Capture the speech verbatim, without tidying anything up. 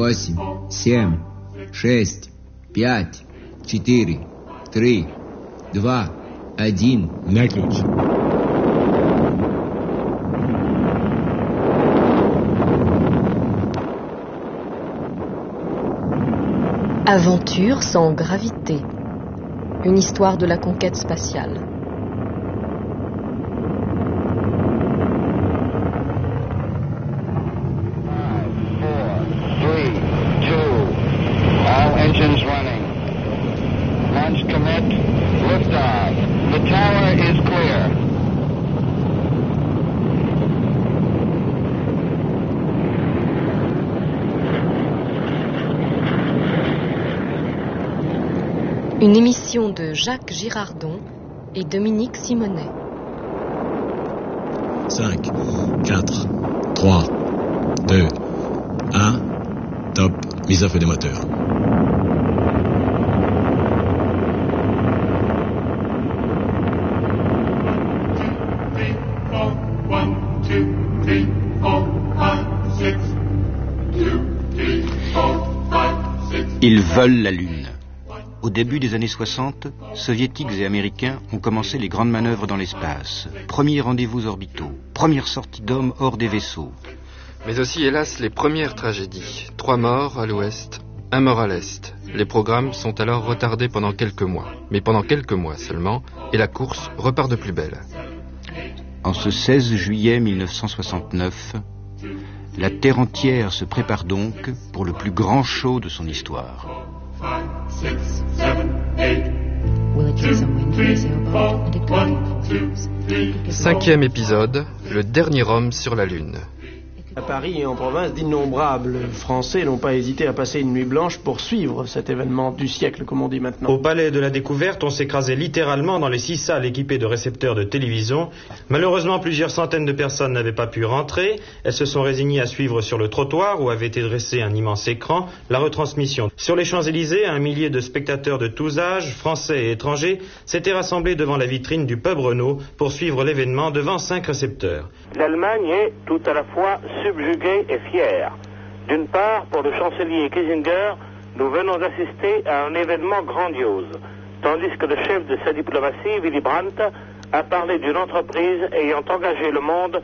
восемь, семь, шесть, пять, четыре, три, два, один. На ключ. Aventure sans gravité. Une histoire de la conquête spatiale. Une émission de Jacques Girardon et Dominique Simonet. cinq, quatre, trois, deux, un, top, mise à feu des moteurs. Ils veulent la Lune. Au début des années soixante, soviétiques et américains ont commencé les grandes manœuvres dans l'espace. Premiers rendez-vous orbitaux, première sortie d'hommes hors des vaisseaux. Mais aussi, hélas, les premières tragédies. Trois morts à l'ouest, un mort à l'est. Les programmes sont alors retardés pendant quelques mois. Mais pendant quelques mois seulement, et la course repart de plus belle. En ce seize juillet mille neuf cent soixante-neuf, la Terre entière se prépare donc pour le plus grand show de son histoire. Cinquième épisode, le dernier homme sur la Lune. À Paris et en province, d'innombrables Français n'ont pas hésité à passer une nuit blanche pour suivre cet événement du siècle, comme on dit maintenant. Au Palais de la Découverte, on s'écrasait littéralement dans les six salles équipées de récepteurs de télévision. Malheureusement, plusieurs centaines de personnes n'avaient pas pu rentrer. Elles se sont résignées à suivre sur le trottoir où avait été dressé un immense écran la retransmission. Sur les Champs-Élysées, un millier de spectateurs de tous âges, français et étrangers, s'étaient rassemblés devant la vitrine du pub Renault pour suivre l'événement devant cinq récepteurs. L'Allemagne est tout à la fois subjuguée et fière. D'une part, pour le chancelier Kissinger, nous venons d'assister à un événement grandiose, tandis que le chef de sa diplomatie, Willy Brandt, a parlé d'une entreprise ayant engagé le monde